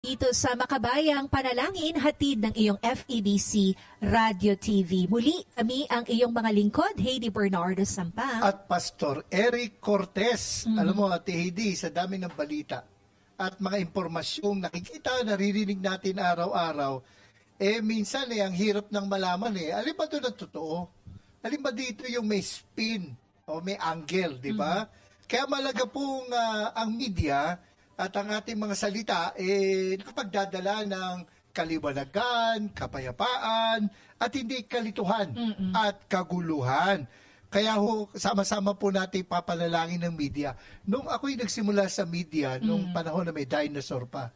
Dito sa Makabayang Panalangin, hatid ng iyong FEBC Radio TV. Muli, kami ang iyong mga lingkod, Heidi Bernardo Sampang. At Pastor Eric Cortez. Alam mo, Ate Heidi, sa dami ng balita at mga impormasyong nakikita, naririnig natin araw-araw, minsan ang hirap ng malaman alin ba ito na totoo? Alin ba dito yung may spin o may angle, di ba? Kaya malaga pong ang media at ang ating mga salita nakapagdadala ng kaliwanagan, kapayapaan, at hindi kalituhan at kaguluhan. Kaya sama-sama po natin papanalangin ng media. Nung ako'y nagsimula sa media, nung panahon na may dinosaur pa,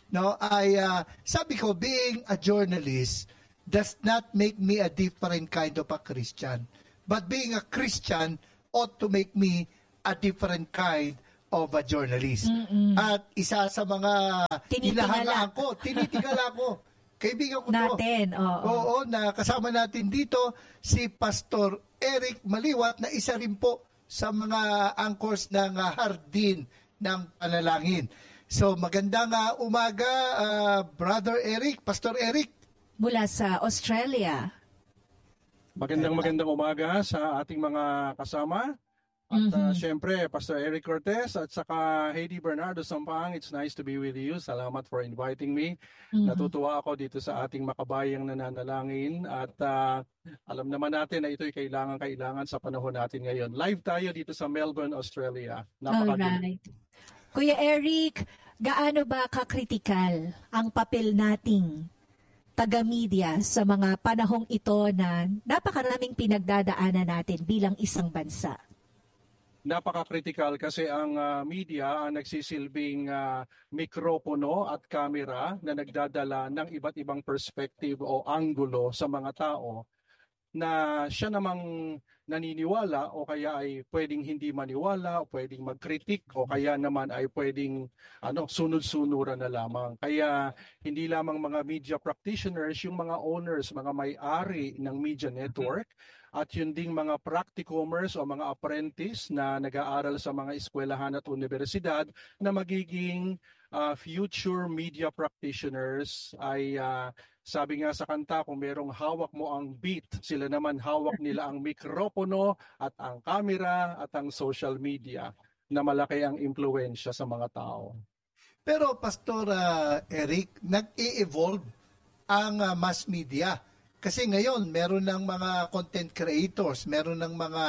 sabi ko, being a journalist does not make me a different kind of a Christian. But being a Christian ought to make me a different kind of a journalist. At isa sa mga hinahangaan ko, tinitingala ko, kaibigan ko natin, Oo, na kasama natin dito si Pastor Eric Maliwat na isa rin po sa mga anchors ng Hardin ng Panalangin. So magandang umaga, Brother Eric, Pastor Eric. Mula sa Australia. Magandang umaga sa ating mga kasama. At syempre, Pastor Eric Cortez at saka Heidi Bernardo Sampang, it's nice to be with you. Salamat for inviting me. Natutuwa ako dito sa ating makabayang nananalangin. At alam naman natin na ito'y kailangan sa panahon natin ngayon. Live tayo dito sa Melbourne, Australia. Alright. Kuya Eric, gaano ba kakritikal ang papel nating taga-media sa mga panahong ito na napakaraming pinagdadaanan natin bilang isang bansa? Napaka-critical kasi ang media ang nagsisilbing mikropono at kamera na nagdadala ng iba't ibang perspective o anggulo sa mga tao na siya namang naniniwala o kaya ay pwedeng hindi maniwala o pwedeng magkritik o kaya naman ay pwedeng sunod-sunuran na lamang. Kaya hindi lamang mga media practitioners, yung mga owners, mga may-ari ng media network, at yun ding mga practicumers o mga apprentice na nag-aaral sa mga eskwelahan at universidad na magiging future media practitioners ay sabi nga sa kanta, kung merong hawak mo ang beat, sila naman hawak nila ang mikropono at ang camera at ang social media na malaki ang impluwensya sa mga tao. Pero Pastor Eric, nag-e-evolve ang mass media. Kasi ngayon, meron ng mga content creators, meron ng mga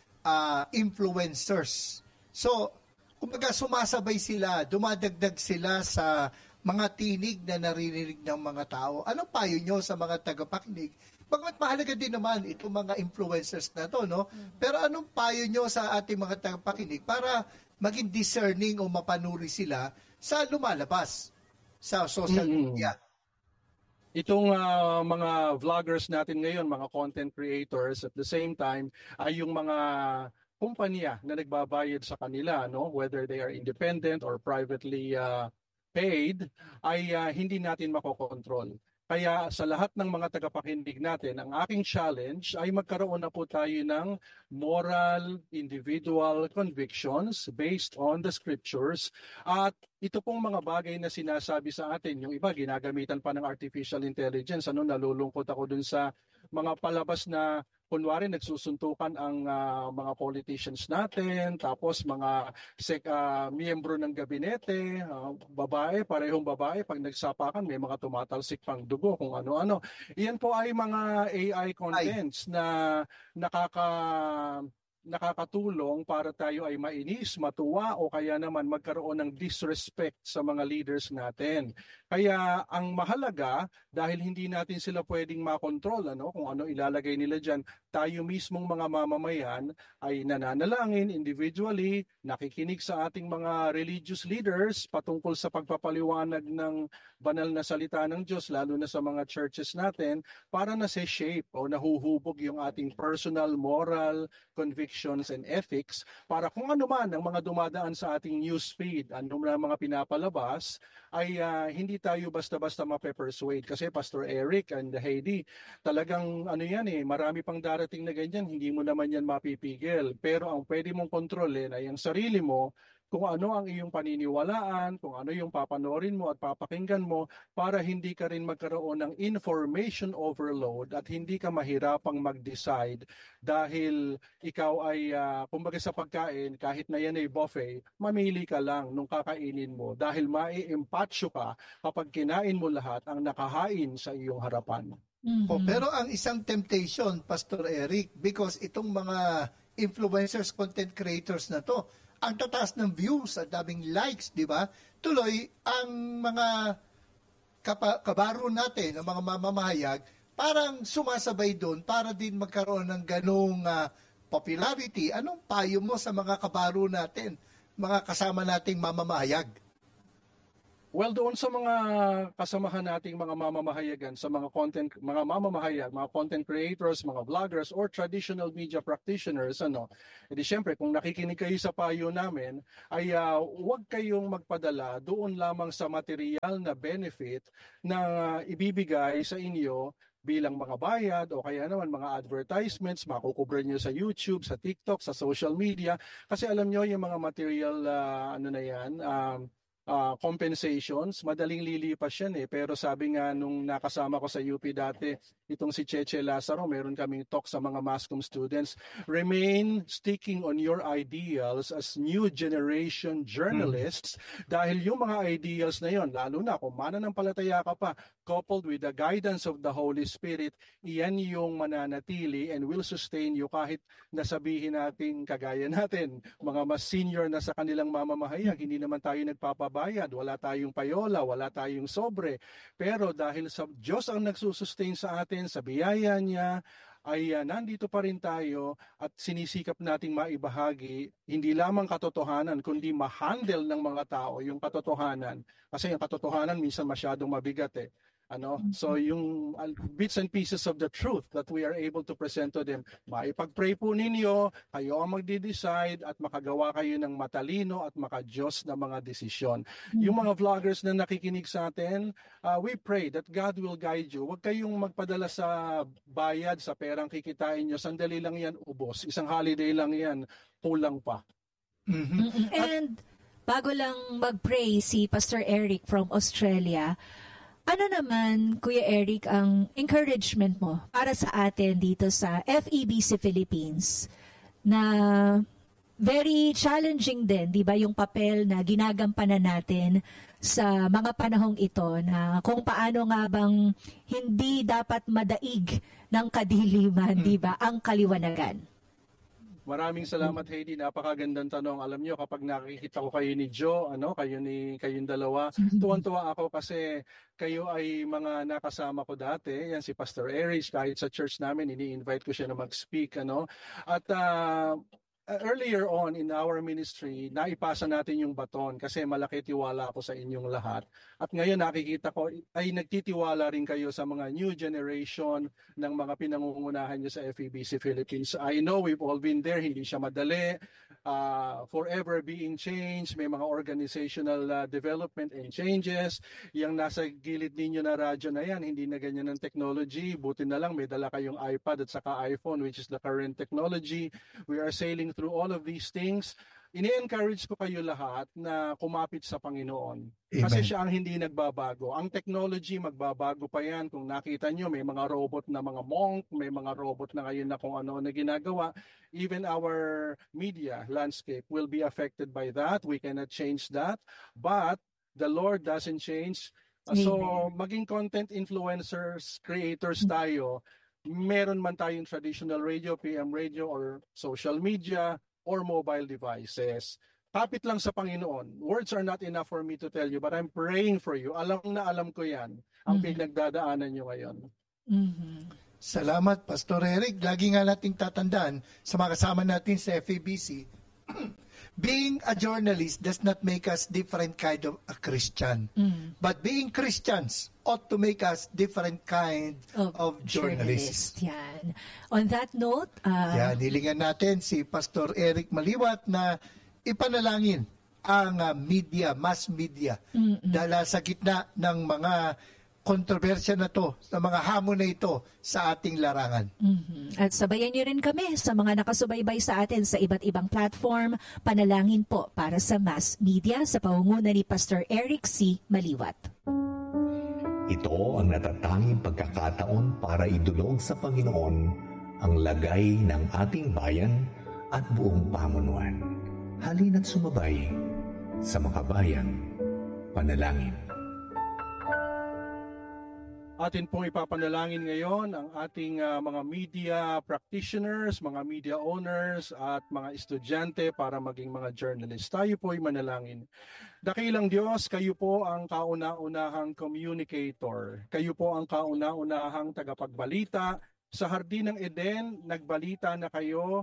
influencers. So, kumbaga sumasabay sila, dumadagdag sila sa mga tinig na naririnig ng mga tao. Anong payo nyo sa mga tagapakinig? Bagamat mahalaga din naman itong mga influencers na to, no? Pero anong payo nyo sa ating mga tagapakinig para maging discerning o mapanuri sila sa lumalabas sa social media? Itong mga vloggers natin ngayon, mga content creators, at the same time ay yung mga kumpanya na nagbabayad sa kanila, whether they are independent or privately paid, ay hindi natin makokontrol. Kaya sa lahat ng mga tagapakinig natin, ang aking challenge ay magkaroon na po tayo ng moral, individual convictions based on the scriptures. At ito pong mga bagay na sinasabi sa atin, yung iba ginagamitan pa ng artificial intelligence. Nalulungkot ako dun sa mga palabas na kunwari nagsusuntukan ang mga politicians natin, tapos mga miyembro ng gabinete, parehong babae, pag nagsapakan may mga tumatalsik pang dugo, kung ano-ano. Iyan po ay mga AI contents na nakakatulong para tayo ay mainis, matuwa o kaya naman magkaroon ng disrespect sa mga leaders natin. Kaya ang mahalaga, dahil hindi natin sila pwedeng makontrol, kung ano ilalagay nila dyan, tayo mismong mga mamamayan ay nananalangin individually, nakikinig sa ating mga religious leaders patungkol sa pagpapaliwanag ng banal na salita ng Diyos, lalo na sa mga churches natin, para na sa shape o nahuhubog yung ating personal, moral, convictions and ethics, para kung ano man ang mga dumadaan sa ating newsfeed, ano na mga pinapalabas, ay hindi tayo basta-basta mape-persuade. Kasi Pastor Eric and Heidi, talagang marami pang darating na ganyan, hindi mo naman yan mapipigil. Pero ang pwede mong kontrolin ay ang sarili mo, kung ano ang iyong paniniwalaan, kung ano yung papanorin mo at papakinggan mo para hindi ka rin magkaroon ng information overload at hindi ka mahirapang mag-decide dahil ikaw ay, kumbaga sa pagkain, kahit na yan ay buffet, mamili ka lang nung kakainin mo dahil mai-empatsyo ka kapag kinain mo lahat ang nakahain sa iyong harapan. Pero ang isang temptation, Pastor Eric, because itong mga influencers, content creators na to, ang tataas ng views at daming likes, di ba? Tuloy, ang mga kabaro natin, ang mga mamamahayag, parang sumasabay doon para din magkaroon ng ganong popularity. Anong payo mo sa mga kabaro natin, mga kasama nating mamamahayag? Well, doon sa mga kasamahan nating mga mamamahayagan, sa mga mamamahayag, mga content creators, mga vloggers, or traditional media practitioners, edi syempre, kung nakikinig kayo sa payo namin, ay huwag kayong magpadala doon lamang sa material na benefit na ibibigay sa inyo bilang mga bayad o kaya naman mga advertisements, makukubra nyo sa YouTube, sa TikTok, sa social media. Kasi alam nyo yung mga material, compensations, madaling lilipas yan eh. Pero sabi nga nung nakasama ko sa UP dati, itong si Cheche Lazaro, meron kaming talk sa mga MASCOM students, remain sticking on your ideals as new generation journalists dahil yung mga ideals na yon, lalo na kung mananampalataya ka pa, coupled with the guidance of the Holy Spirit, iyan yung mananatili and will sustain you kahit nasabihin natin, kagaya natin, mga mas senior na sa kanilang mamamahayag, hindi naman tayo nagpapabayad, wala tayong payola, wala tayong sobre. Pero dahil sa Diyos ang nagsusustain sa atin, sa biyaya niya, ay nandito pa rin tayo at sinisikap nating maibahagi hindi lamang katotohanan, kundi ma-handle ng mga tao yung katotohanan. Kasi yung katotohanan minsan masyadong mabigat eh. So yung bits and pieces of the truth that we are able to present to them, maipag-pray po ninyo, kayo ang magde-decide at makagawa kayo ng matalino at maka-Diyos na mga desisyon. Yung mga vloggers na nakikinig sa atin, we pray that God will guide you. Huwag kayong magpadala sa bayad, sa perang kikitain nyo. Sandali lang yan, ubos. Isang holiday lang yan, kulang pa. And bago lang mag-pray si Pastor Eric from Australia, ano naman, Kuya Eric, ang encouragement mo para sa atin dito sa FEBC Philippines na very challenging din, di ba, yung papel na ginagampanan natin sa mga panahong ito na kung paano nga bang hindi dapat madaig ng kadiliman, di ba, ang kaliwanagan? Maraming salamat, Heidi. Napakagandang tanong. Alam niyo, kapag nakikita ko kayo ni Joe, kayong dalawa, tuwan-tuwa ako kasi kayo ay mga nakasama ko dati. Yan si Pastor Eric, kahit sa church namin, ini-invite ko siya na mag-speak. At earlier on in our ministry, naipasa natin yung baton kasi malaki tiwala ako sa inyong lahat. At ngayon nakikita ko ay nagtitiwala rin kayo sa mga new generation ng mga pinangungunahan niyo sa FEBC Philippines. I know we've all been there, hindi siya madali. Forever being changed, may mga organizational development and changes. Yung nasa gilid ninyo na radyo na yan, hindi na ganyan ang technology. Buti na lang may dala kayong iPad at saka iPhone, which is the current technology. We are sailing through all of these things. Ini-encourage ko kayo lahat na kumapit sa Panginoon. Amen. Kasi siya ang hindi nagbabago. Ang technology, magbabago pa yan. Kung nakita nyo, may mga robot na mga monk, may mga robot na ngayon na kung ano na ginagawa. Even our media landscape will be affected by that. We cannot change that. But the Lord doesn't change. So, maging content influencers, creators tayo, meron man tayong traditional radio, PM radio, or social media, or mobile devices. Kapit lang sa Panginoon. Words are not enough for me to tell you, but I'm praying for you. Alam na alam ko yan, ang pinagdadaanan nyo ngayon. Salamat, Pastor Eric. Lagi nga nating tatandaan sa mga kasama natin sa FEBC, being a journalist does not make us different kind of a Christian. But being Christians ought to make us different kind of journalists. Yan. On that note, hilingan natin si Pastor Eric Maliwat na ipanalangin ang media, mass media, dahil sa gitna ng mga kontrobersya na to, sa mga hamon na ito sa ating larangan. At sabayan niyo rin kami sa mga nakasubaybay sa atin sa iba't ibang platform. Panalangin po para sa mass media sa pangunguna ni Pastor Eric C. Maliwat. Ito ang natatanging pagkakataon para idulog sa Panginoon ang lagay ng ating bayan at buong pamunuan. Halina't sumabay sa Makabayan Panalangin. Atin pong ipapanalangin ngayon ang ating mga media practitioners, mga media owners at mga estudyante para maging mga journalists. Tayo po ay manalangin. Dakilang Diyos, kayo po ang kauna-unahang communicator. Kayo po ang kauna-unahang tagapagbalita. Sa Hardin ng Eden, nagbalita na kayo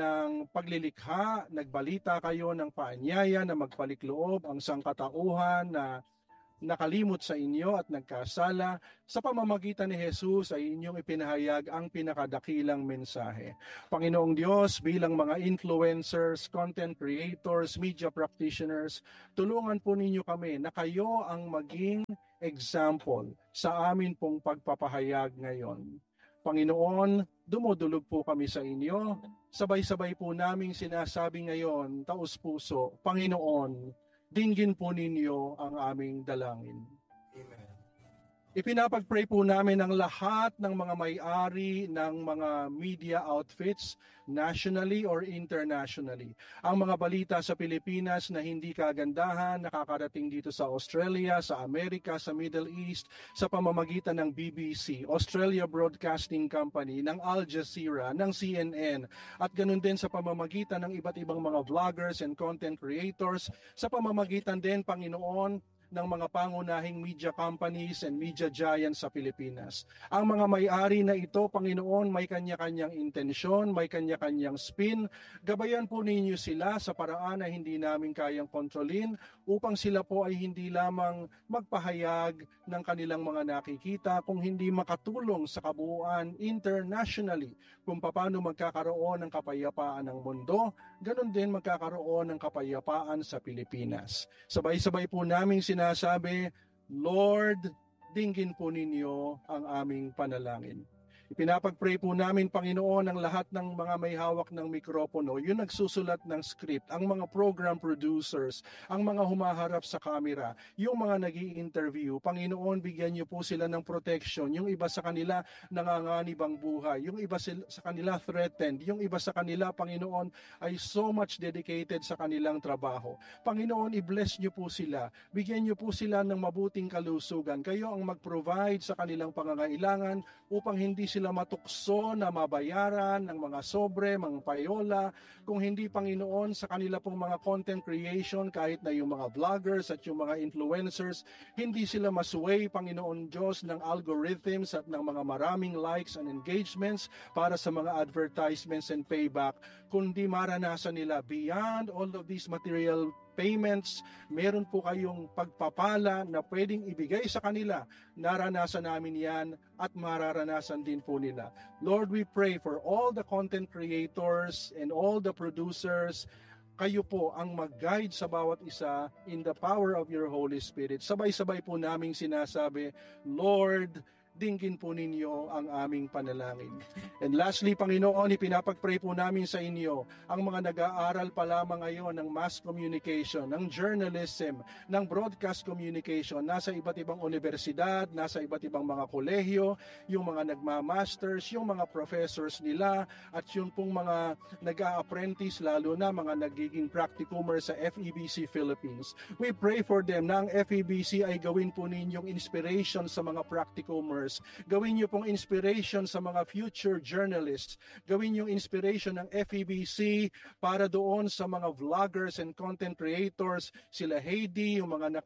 ng paglilikha, nagbalita kayo ng paanyaya na magpalikloob ang sangkatauhan na nakalimot sa inyo at nagkasala. Sa pamamagitan ni Jesus ay inyong ipinahayag ang pinakadakilang mensahe. Panginoong Diyos, bilang mga influencers, content creators, media practitioners, tulungan po ninyo kami na kayo ang maging example sa amin pong pagpapahayag ngayon. Panginoon, dumudulog po kami sa inyo. Sabay-sabay po naming sinasabi ngayon, taos puso, Panginoon, dinggin po ninyo ang aming dalangin. Amen. Ipinapag-pray po namin ang lahat ng mga may-ari ng mga media outfits, nationally or internationally. Ang mga balita sa Pilipinas na hindi kagandahan, nakakarating dito sa Australia, sa Amerika, sa Middle East, sa pamamagitan ng BBC, Australia Broadcasting Company, ng Al Jazeera, ng CNN, at ganun din sa pamamagitan ng iba't ibang mga vloggers and content creators, sa pamamagitan din, Panginoon, ng mga pangunahing media companies and media giants sa Pilipinas. Ang mga may-ari na ito, Panginoon, may kanya-kanyang intensyon, may kanya-kanyang spin. Gabayan po ninyo sila sa paraan na hindi namin kayang kontrolin upang sila po ay hindi lamang magpahayag ng kanilang mga nakikita kung hindi makatulong sa kabuuan internationally kung paano magkakaroon ng kapayapaan ng mundo, ganun din magkakaroon ng kapayapaan sa Pilipinas. Sabay-sabay po naming sinasabi, Lord, dinggin po ninyo ang aming panalangin. Ipinapag-pray po namin, Panginoon, ang lahat ng mga may hawak ng mikropono, yung nagsusulat ng script, ang mga program producers, ang mga humaharap sa camera, yung mga nag-i-interview. Panginoon, bigyan niyo po sila ng protection. Yung iba sa kanila nanganganib ang buhay. Yung iba sa kanila threatened. Yung iba sa kanila, Panginoon, ay so much dedicated sa kanilang trabaho. Panginoon, i-bless niyo po sila. Bigyan niyo po sila ng mabuting kalusugan. Kayo ang mag-provide sa kanilang pangangailangan upang hindi sila matukso na mabayaran ng mga sobre, mga payola. Kung hindi, Panginoon, sa kanila pong mga content creation, kahit na yung mga vloggers at yung mga influencers, hindi sila masway, Panginoon Diyos, ng algorithms at ng mga maraming likes and engagements para sa mga advertisements and payback, kundi maranasan nila beyond all of these material payments, meron po kayong pagpapala na pwedeng ibigay sa kanila. Naranasan namin yan at mararanasan din po nila. Lord, we pray for all the content creators and all the producers. Kayo po ang mag-guide sa bawat isa in the power of your Holy Spirit. Sabay-sabay po naming sinasabi, Lord, dinggin po ninyo ang aming panalangin. And lastly, Panginoon, ipinapag-pray po namin sa inyo ang mga nag-aaral pa lamang ngayon ng mass communication, ng journalism, ng broadcast communication, nasa iba't ibang universidad, nasa iba't ibang mga kolehiyo, yung mga nagma-masters, yung mga professors nila, at yung pong mga nag-a-apprentice, lalo na mga nagiging practicumer sa FEBC Philippines. We pray for them na ang FEBC ay gawin po ninyong inspiration sa mga practicumers. Gawin niyo pong inspiration sa mga future journalists. Gawin niyo inspiration ng FEBC para doon sa mga vloggers and content creators, sila Heidi, yung mga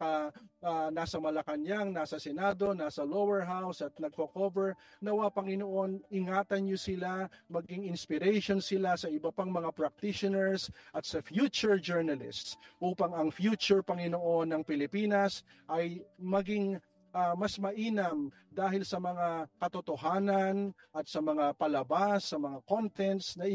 nasa Malacanang, nasa Senado, nasa lower house at nagko-cover. Nawa, Panginoon, ingatan niyo sila, maging inspiration sila sa iba pang mga practitioners at sa future journalists upang ang future, Panginoon, ng Pilipinas ay maging mas mainam dahil sa mga katotohanan at sa mga palabas, sa mga contents na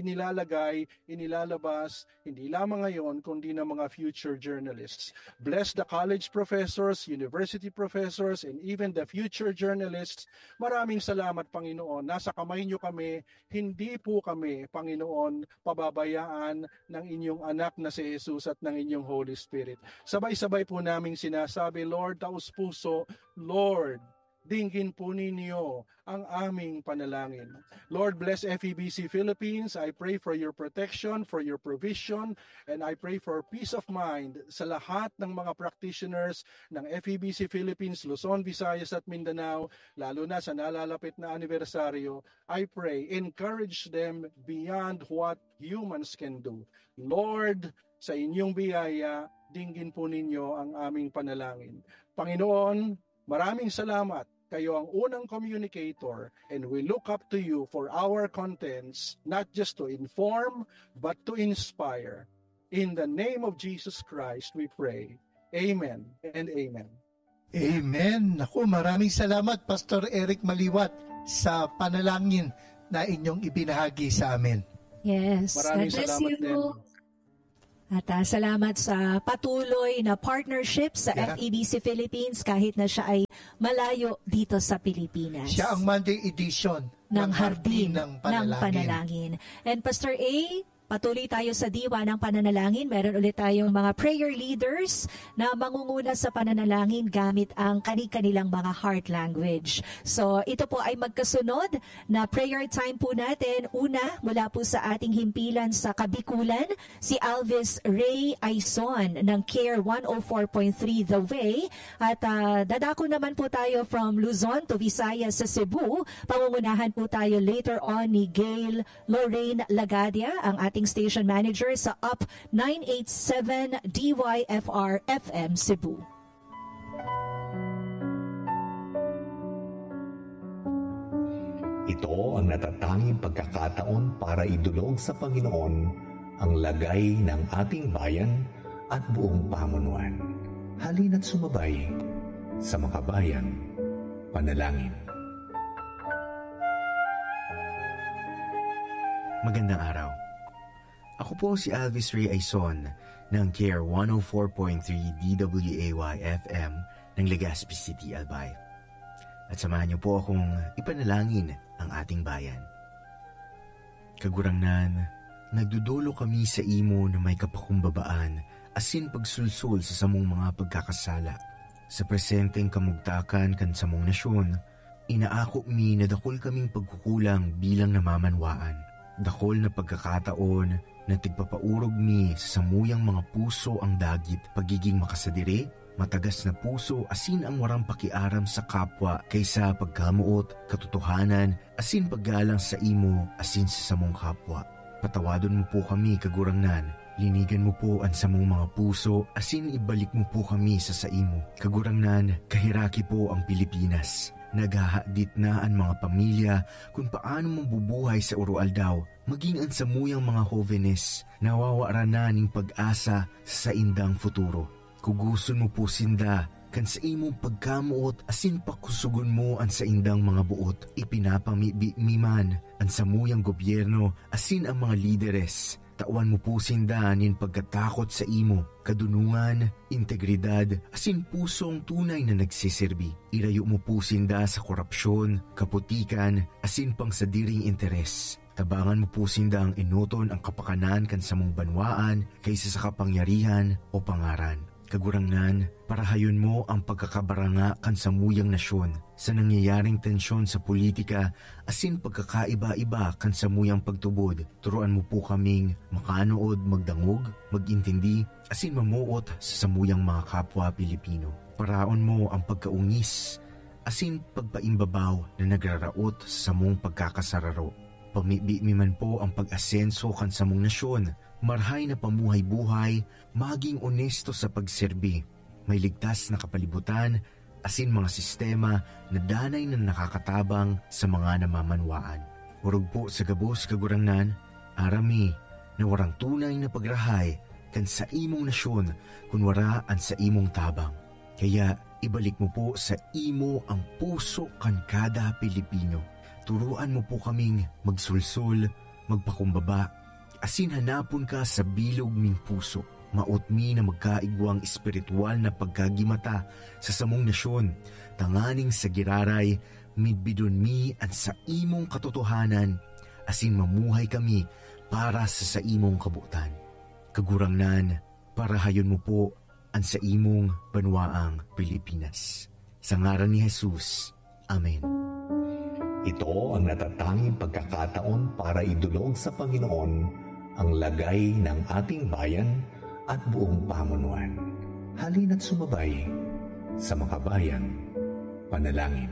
inilalabas, hindi lamang ngayon, kundi ng mga future journalists. Bless the college professors, university professors, and even the future journalists. Maraming salamat, Panginoon. Nasa kamay niyo kami, hindi po kami, Panginoon, pababayaan ng inyong anak na si Jesus at ng inyong Holy Spirit. Sabay-sabay po naming sinasabi, Lord, taos puso, Lord, dinggin po ninyo ang aming panalangin. Lord, bless FEBC Philippines. I pray for your protection, for your provision, and I pray for peace of mind sa lahat ng mga practitioners ng FEBC Philippines, Luzon, Visayas at Mindanao, lalo na sa nalalapit na anibersaryo. I pray, encourage them beyond what humans can do. Lord, sa inyong biyaya, dinggin po ninyo ang aming panalangin. Panginoon, maraming salamat. Kayo ang unang communicator, and we look up to you for our contents, not just to inform, but to inspire. In the name of Jesus Christ, we pray. Amen and amen. Amen. Naku, maraming salamat, Pastor Eric Maliwat, sa panalangin na inyong ibinahagi sa amin. Yes. Maraming God bless salamat you. din. At salamat sa patuloy na partnership sa FEBC Philippines kahit na siya ay malayo dito sa Pilipinas. Siya ang Monday edition ng Hardin ng ng Panalangin. And Pastor A, patuloy tayo sa diwa ng pananalangin. Meron ulit tayong mga prayer leaders na mangunguna sa pananalangin gamit ang kanilang mga heart language. So ito po ay magkasunod na prayer time po natin. Una, mula po sa ating himpilan sa Kabikulan, si Alvis Ray Aison ng CARE 104.3 The Way. At dadako naman po tayo from Luzon to Visayas sa Cebu. Pangungunahan po tayo later on ni Gail Lorraine Lagadia, ang ating station manager sa UP 987 DYFR FM Cebu. Ito ang natatanging pagkakataon para idulog sa Panginoon ang lagay ng ating bayan at buong pamunuan. Halina't sumabay sa Makabayan Panalangin. Magandang araw. Ako po si Alvis Ray Aison ng CARE 104.3 DWAY FM ng Legazpi City, Albay. At samahan niyo po akong ipanalangin ang ating bayan. Kagurangnan, nagdudulo kami sa imo na may kapakumbabaan asin pagsulsul sa samong mga pagkakasala. Sa presenteng kamugtakan kan samong nasyon, inaako mi na dakol kaming pagkukulang bilang namamanwaan. Dakol na pagkakataon na tigpapaurog mi sa samuyang mga puso ang dagit, pagiging makasadire, matagas na puso asin ang warang pakiaram sa kapwa kaysa pagkamuot, katotohanan, asin paggalang sa imo asin sa samong kapwa. Patawadon mo po kami, kagurangnan, linigan mo po ang samong mga puso asin ibalik mo po kami sa imo. Kagurangnan, kahiraki po ang Pilipinas. Naghahadit na ang mga pamilya kung paano mabubuhay sa Urualdaw, maging ang samuyang mga jóvenes, nawawara na ning pag-asa sa indang futuro. Kuguson mo po sinda, kan sa imong pagkamuot asin pakusugon mo ang sa indang mga buot. Ipinapamiman ang samuyang gobyerno asin ang mga lideres. Tawan mo po sinda nin pagkatakot sa imo, kadunungan, integridad, asin pusong tunay na nagsiserbi. Irayo mo po sinda sa korupsyon, kaputikan, asin pang sadiring interes. Tabangan mo po sinda ang inuton ang kapakanan kan samong banwaan kaysa sa kapangyarihan o pangaran. Kagurangnan, parahayon mo ang pagkakabaranga kan samuyang nasyon sa nangyayaring tensyon sa politika asin pagkakaiba-iba kan samuyang pagtubod. Turuan mo po kaming makanood, magdangog, magintindi asin mamuot sa samuyang mga kapwa Pilipino. Paraon mo ang pagkaungis asin pagpaimbabaw na nagraraot sa samong pagkakasararo. Pamibi man po ang pag-asenso kan samong nasyon, marhay na pamuhay-buhay, maging onesto sa pagserbi. May ligtas na kapalibutan, asin mga sistema na danay na nakakatabang sa mga namamanwaan. Hurog po sa gabos, kagurangnan, arami na warang tunay na pagrahay kan sa imong nasyon kunwara an sa imong tabang. Kaya Ibalik mo po sa imo ang puso kan kada Pilipino. Turuan mo po kaming magsulsul, magpakumbaba, asin hanapon ka sa bilog ming puso. Mautmi na magkaigwang espiritual na pagkagimata sa samong nasyon. Tanganing sa giraray, midbidon mi an sa imong katotohanan, asin mamuhay kami para sa imong kabutan. Kagurangnan, para hayon mo po ang sa imong banwaang Pilipinas. Sa ngaran ni Jesus. Amen. Ito ang natatanging pagkakataon para idulog sa Panginoon ang lagay ng ating bayan at buong pamunuan. Halina't sumabay sa Makabayang Panalangin.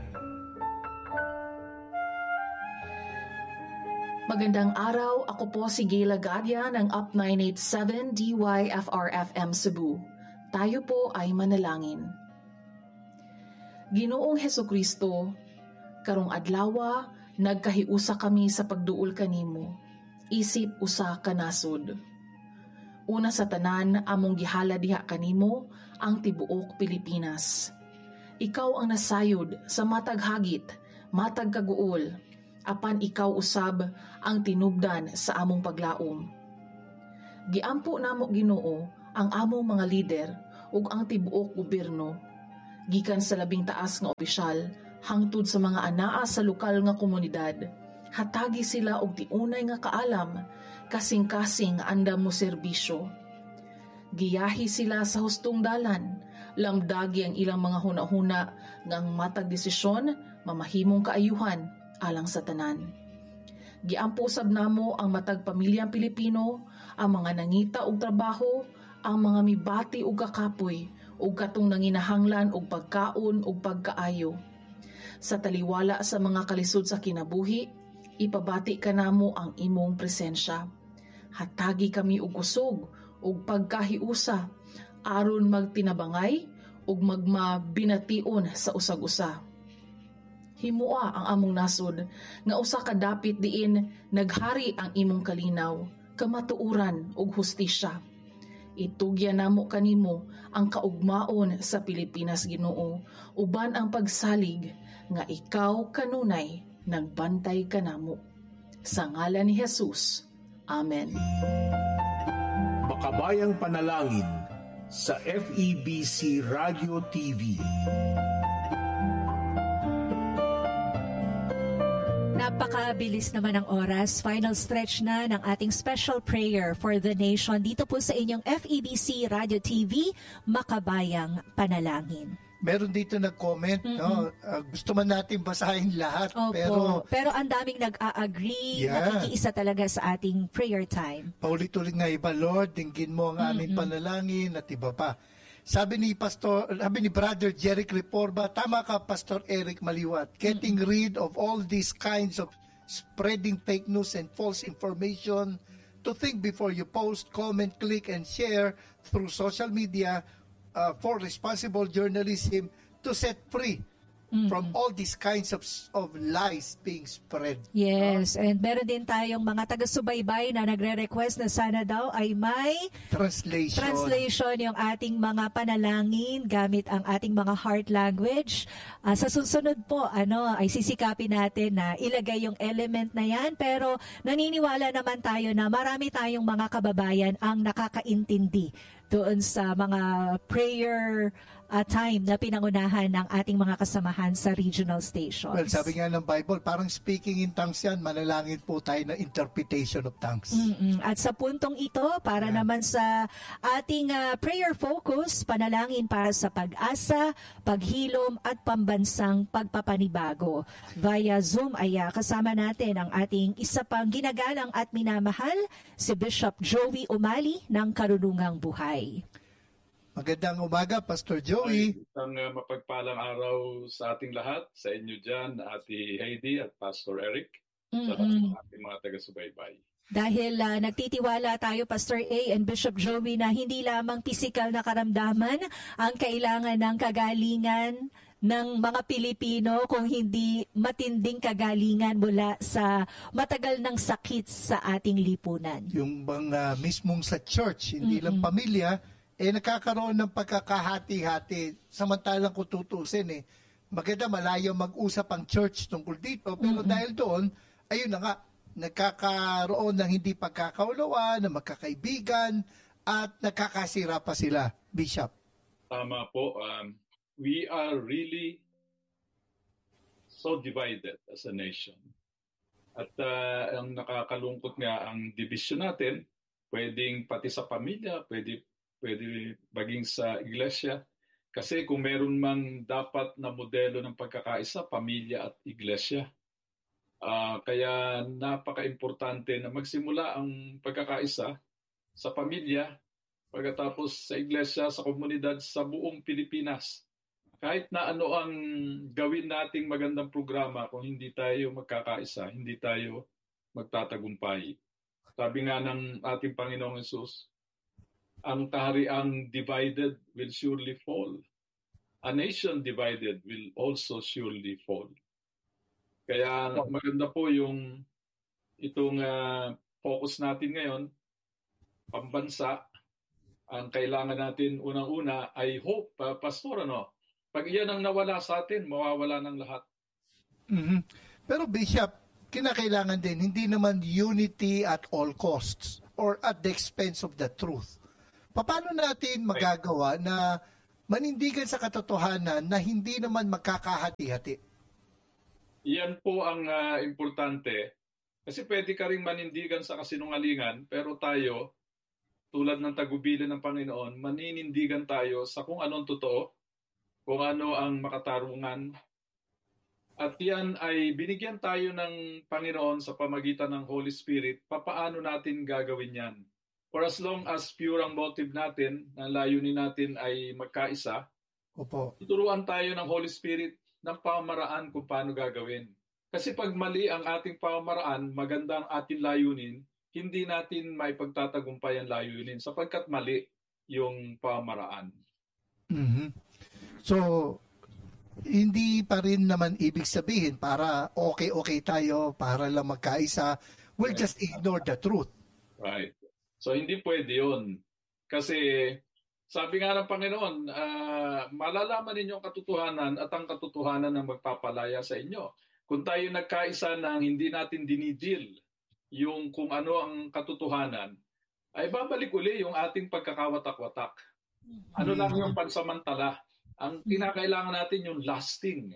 Magandang araw, ako po si Gayla Gadia ng Up 987 DYFR-FM Cebu. Tayo po ay manalangin. Ginoong Hesukristo, karong adlawa, nagkahiusa kami sa pagduol kanimo, isip usa ka nasod. Una sa tanan, among gihala diha kanimo ang tibuok Pilipinas. Ikaw ang nasayod sa matag hagit, matag kaguol, apan ikaw usab ang tinubdan sa among paglaom. Giampo namo Ginoo ang among mga lider ug ang tibuok gobyerno, gikan sa labing taas nga opisyal hangtod sa mga anaa sa lokal nga komunidad. Hatagi sila og tiunay nga kaalam, kasing-kasing andam mo serbisyo. Giyahi sila sa hustong dalan, lamdagi ang ilang mga hunahuna ngang matag desisyon, mamahimong kaayuhan alang sa tanan. Giampo usab namo ang matag pamilyang Pilipino, ang mga nangita og trabaho, ang mga mibati og kakapoy, ug katong nanginahanglan og pagkaon ug pagkaayo. Sa taliwala sa mga kalisod sa kinabuhi, ipabati ka namo ang imong presensya. Hatagi kami og kusog ug pagkahiusa aron magtinabangay ug magmabination sa usag-usa. Himua ang among nasod nga usa ka dapit diin naghari ang imong kalinaw, kamatuoran ug hustisya. Itugya namo kanimo ang kaugmaon sa Pilipinas, Ginoo, uban ang pagsalig nga ikaw kanunay nagbantay kanamo. Sa ngalan ni Jesus. Amen. Makabayang Panalangin sa FEBC Radio TV. Napakabilis naman ang oras. Final stretch na ng ating special prayer for the nation dito po sa inyong FEBC Radio TV, Makabayang Panalangin. Meron dito nag-comment, no? Gusto man natin basahin lahat. Opo, pero ang daming nag-a-agree, nakikiisa talaga sa ating prayer time. Paulit-ulit nga iba, Lord, dinggin mo ang aming panalangin at iba pa. Sabi ni Brother Jeric Reforma, tama ka, Pastor Eric Maliwat, getting rid of all these kinds of spreading fake news and false information, to think before you post, comment, click, and share through social media for responsible journalism to set free from all these kinds of lies being spread. Yes, and meron din tayong mga taga-subaybay na nagre-request na sana daw ay may translation yung ating mga panalangin gamit ang ating mga heart language. Sa susunod po, ay sisikapin natin na ilagay yung element na yan, pero naniniwala naman tayo na marami tayong mga kababayan ang nakakaintindi doon sa mga prayer time na pinangunahan ng ating mga kasamahan sa regional stations. Well, sabi nga ng Bible, parang speaking in tongues yan, manalangin po tayo ng interpretation of tongues. At sa puntong ito, para naman sa ating prayer focus, panalangin para sa pag-asa, paghilom at pambansang pagpapanibago. Via Zoom ay kasama natin ang ating isa pang ginagalang at minamahal, si Bishop Joey Umali ng Karunungang Buhay. Magandang umaga, Pastor Joey. Isang mapagpalang araw sa ating lahat, sa inyo dyan, Ate Heidi at Pastor Eric, sa ating mga taga-subaybay. Dahil nagtitiwala tayo, Pastor A and Bishop Joey, na hindi lamang pisikal na karamdaman ang kailangan ng kagalingan ng mga Pilipino, kung hindi matinding kagalingan mula sa matagal ng sakit sa ating lipunan. Yung bang mismong sa church, hindi lang pamilya, nagkakaroon ng pagkakahati-hati. Samantalang kung tutusin maganda malayo mag-usap ang church tungkol dito, pero dahil doon, ayun na nga, nagkakaroon ng hindi pagkakaunawaan, ng magkakaibigan, at nakakasira pa sila, Bishop. Tama po. We are really so divided as a nation. At ang nakakalungkot nga, ang division natin, pwedeng pati sa pamilya, pwede maging sa iglesia. Kasi kung meron man dapat na modelo ng pagkakaisa, pamilya at iglesia. Kaya napaka-importante na magsimula ang pagkakaisa sa pamilya, pagkatapos sa iglesia, sa komunidad, sa buong Pilipinas. Kahit na ano ang gawin nating magandang programa, kung hindi tayo magkakaisa, hindi tayo magtatagumpay. Sabi nga ng ating Panginoong Hesus, ang kahariang divided will surely fall. A nation divided will also surely fall. Kaya maganda po itong focus natin ngayon, pambansa. Ang kailangan natin unang-una ay hope, Pastor, Pag iyan ang nawala sa atin, mawawala ng lahat. Mm-hmm. Pero Bishop, kinakailangan din, hindi naman unity at all costs or at the expense of the truth. Paano natin magagawa na manindigan sa katotohanan na hindi naman magkakahati-hati? Iyan po ang importante. Kasi pwede ka rin manindigan sa kasinungalingan, pero tayo, tulad ng tagubilin ng Panginoon, maninindigan tayo sa kung anong totoo, kung ano ang makatarungan. At yan ay binigyan tayo ng Panginoon sa pamagitan ng Holy Spirit. Papaano natin gagawin yan? For as long as pure ang motive natin, ang layunin natin ay magkaisa, tuturuan tayo ng Holy Spirit ng pamamaraan kung paano gagawin. Kasi pag mali ang ating pamamaraan, maganda ang ating layunin, hindi natin maipagtatagumpay ang layunin sapagkat mali yung pamamaraan. Mm-hmm. So, hindi pa rin naman ibig sabihin para okay tayo, para lang magkaisa, we'll just ignore the truth. Right. So, hindi pwede yun. Kasi, sabi nga ng Panginoon, malalaman ninyo ang katotohanan at ang katotohanan ang magpapalaya sa inyo. Kung tayo nagkaisa ng hindi natin dinidil yung kung ano ang katotohanan, ay babalik uli yung ating pagkakawatak-watak. Ano lang yung pansamantala? Ang kinakailangan natin yung lasting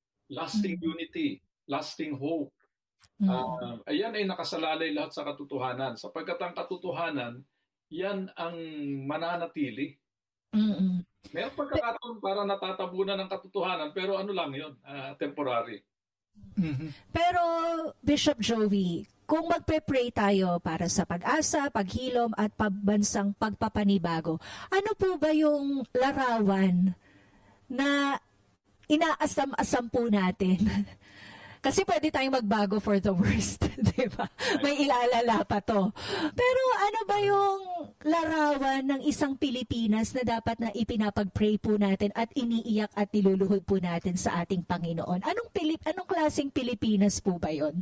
unity, lasting hope. Ayan ay nakasalalay lahat sa katotohanan. Sapagkat ang katotohanan, yan ang mananatili. May pagkakataon para natatabunan ng katotohanan, pero ano lang yun, temporary. Pero, Bishop Joey, kung magpe-pray tayo para sa pag-asa, paghilom at pambansang pagpapanibago, ano po ba yung larawan na inaasam-asam po natin? Kasi pwede tayong magbago for the worst, di ba? May ilalala pa to. Pero ano ba yung larawan ng isang Pilipinas na dapat na ipinapag-pray po natin at iniiyak at niluluhod po natin sa ating Panginoon? Anong klaseng Pilipinas po ba yon?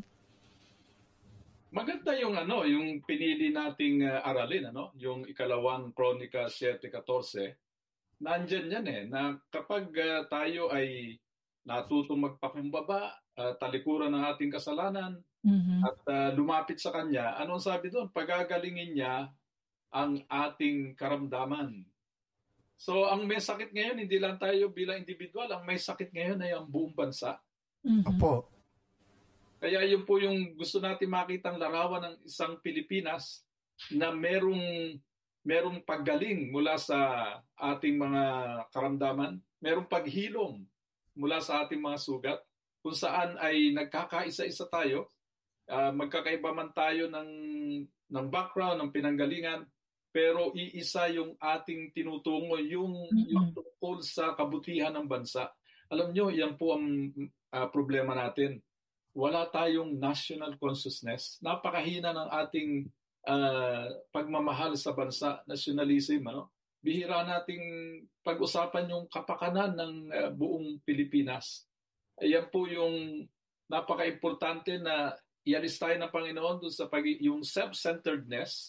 Maganda yung yung pinili nating aralin, yung ikalawang Kronika 7:14. Nandyan yan na kapag tayo ay natutong magpakumbaba, talikuran ng ating kasalanan, at lumapit sa Kanya, anong sabi doon? Pagagalingin niya ang ating karamdaman. So, ang may sakit ngayon, hindi lang tayo bilang individual, ang may sakit ngayon ay ang buong bansa. Opo. Kaya yun po yung gusto natin makitang larawan ng isang Pilipinas na merong paggaling mula sa ating mga karamdaman, merong paghilom mula sa ating mga sugat, kung saan ay nagkakaisa-isa tayo, magkakaiba man tayo ng background, ng pinanggalingan, pero iisa yung ating tinutungo, yung tungkol sa kabutihan ng bansa. Alam nyo, yan po ang problema natin. Wala tayong national consciousness. Napakahina ng ating pagmamahal sa bansa, nationalism. Bihira nating pag-usapan yung kapakanan ng buong Pilipinas. Ayan po yung napaka-importante na ialis tayo ng Panginoon doon sa yung self-centeredness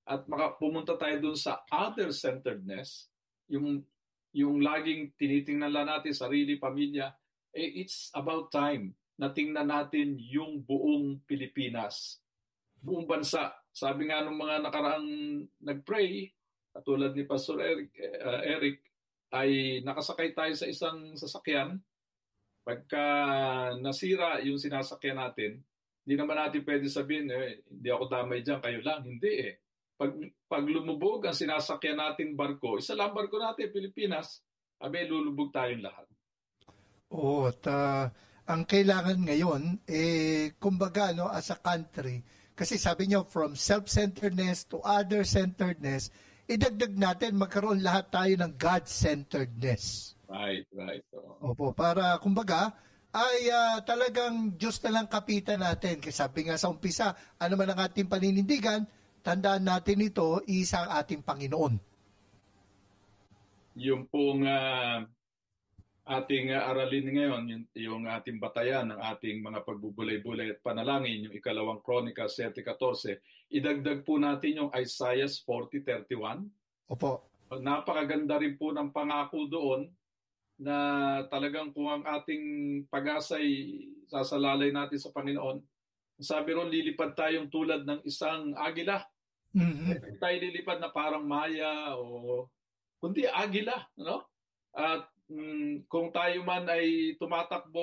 at pumunta tayo dun sa other-centeredness, yung laging tinitingnan lang natin sarili, pamilya, it's about time na tingnan natin yung buong Pilipinas, buong bansa. Sabi nga ng mga nakaraang nag-pray, katulad ni Pastor Eric, ay nakasakay tayo sa isang sasakyan. Pagka nasira yung sinasakyan natin, hindi naman natin pwede sabihin, hindi ako damay dyan, kayo lang. Hindi eh. Pag lumubog ang sinasakyan nating barko, isa lang barko natin, Pilipinas, lulubog tayong lahat. Oo, ang kailangan ngayon, kumbaga, as a country, kasi sabi nyo, from self-centeredness to other-centeredness, idagdag natin, magkaroon lahat tayo ng God-centeredness. Right. Opo, para, kumbaga, ay talagang Diyos na lang kapitan natin. Kasi sabi nga sa umpisa, ano man ang ating paninindigan, tandaan natin ito, isa ang ating Panginoon. Yung pong ating aralin ngayon, yung ating batayan ng ating mga pagbubulay-bulay at panalangin, yung ikalawang Kronika 7:14, idagdag po natin yung Isaiah 40:31. Opo. Napakaganda rin po ng pangako doon na talagang kung ang ating pag-asa'y sasalalay natin sa Panginoon, sabi ron, lilipad tayong tulad ng isang agila. Hindi tayo lilipad na parang maya o kundi agila, no? At kung tayo man ay tumatakbo